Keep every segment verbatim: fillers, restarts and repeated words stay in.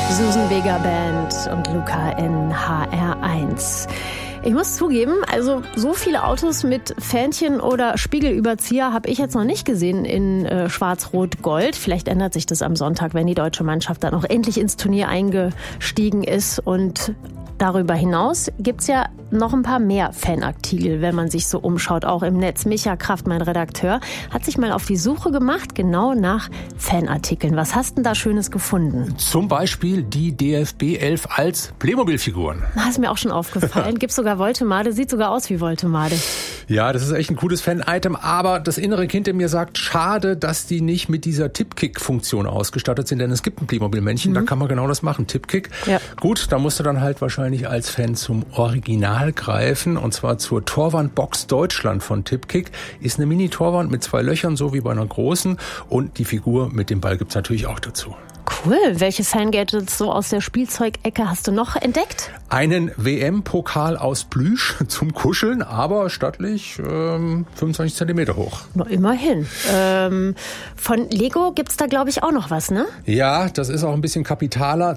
Susan Vega Band und Luca in H R eins. Ich muss zugeben, also so viele Autos mit Fähnchen oder Spiegelüberzieher habe ich jetzt noch nicht gesehen in äh, Schwarz-Rot-Gold. Vielleicht ändert sich das am Sonntag, wenn die deutsche Mannschaft dann auch endlich ins Turnier eingestiegen ist. Und darüber hinaus gibt's ja noch ein paar mehr Fanartikel, wenn man sich so umschaut, auch im Netz. Micha Kraft, mein Redakteur, hat sich mal auf die Suche gemacht, genau nach Fanartikeln. Was hast denn da Schönes gefunden? Zum Beispiel die D F B elf als Playmobil-Figuren. Das ist mir auch schon aufgefallen. Gibt's sogar Voltemade, sieht sogar aus wie Voltemade. Ja, das ist echt ein cooles Fan-Item, aber das innere Kind in mir sagt, schade, dass die nicht mit dieser Tippkick-Funktion ausgestattet sind, denn es gibt ein Playmobil-Männchen, mhm. da kann man genau das machen, Tippkick. Ja. Gut, da musst du dann halt wahrscheinlich als Fan zum Original greifen, und zwar zur Torwandbox Deutschland von Tippkick. Ist eine Mini-Torwand mit zwei Löchern, so wie bei einer großen, und die Figur mit dem Ball gibt's natürlich auch dazu. Cool. Welche Fangadgets so aus der Spielzeugecke hast du noch entdeckt? Einen W M-Pokal aus Plüsch zum Kuscheln, aber stattlich ähm, fünfundzwanzig Zentimeter hoch. Na, immerhin. Ähm, von Lego gibt's da, glaube ich, auch noch was, ne? Ja, das ist auch ein bisschen kapitaler.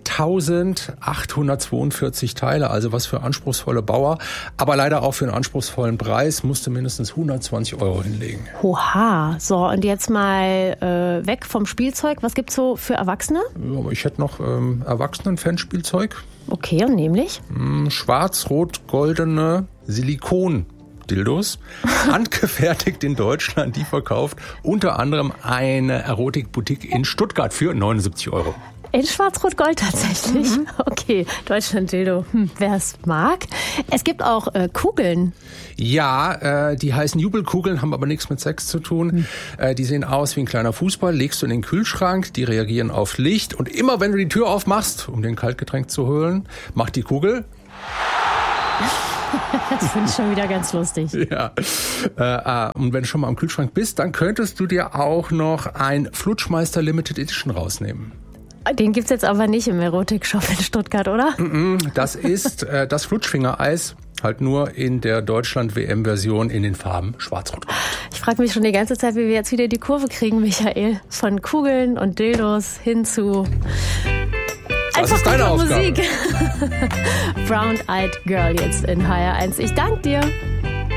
zweitausendachthundertzweiundvierzig Teile, also was für anspruchsvolle Bauer. Aber leider auch für einen anspruchsvollen Preis musst du mindestens hundertzwanzig Euro hinlegen. Oha. So, und jetzt mal äh, weg vom Spielzeug. Was gibt's so für Erwachsene? Ja, ich hätte noch ähm, Erwachsenen-Fanspielzeug. Okay, und nämlich? Schwarz-rot-goldene Silikon-Dildos, handgefertigt in Deutschland, die verkauft unter anderem eine Erotikboutique in Stuttgart für neunundsiebzig Euro. In Schwarz-Rot-Gold tatsächlich? Mhm. Okay, Deutschland-Dildo, hm, wer es mag. Es gibt auch äh, Kugeln. Ja, äh, die heißen Jubelkugeln, haben aber nichts mit Sex zu tun. Mhm. Äh, die sehen aus wie ein kleiner Fußball, legst du in den Kühlschrank, die reagieren auf Licht. Und immer wenn du die Tür aufmachst, um den Kaltgetränk zu holen, macht die Kugel... Das finde ich schon wieder ganz lustig. Ja. Äh, und wenn du schon mal am Kühlschrank bist, dann könntest du dir auch noch ein Flutschmeister Limited Edition rausnehmen. Den gibt's jetzt aber nicht im Erotik-Shop in Stuttgart, oder? Das ist äh, das Flutschfingereis, halt nur in der Deutschland-W M-Version in den Farben Schwarz-Rot-Gold. Ich frage mich schon die ganze Zeit, wie wir jetzt wieder die Kurve kriegen, Michael. Von Kugeln und Dildos hin zu... Das ist deine Aufgabe. Musik. Brown Eyed Girl jetzt in H R eins. Ich danke dir.